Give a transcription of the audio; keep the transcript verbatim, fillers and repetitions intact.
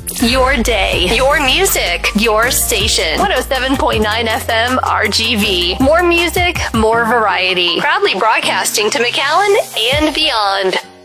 Your day, your music, your station. one oh seven point nine F M R G V. More music, more variety. Proudly broadcasting to McAllen and beyond.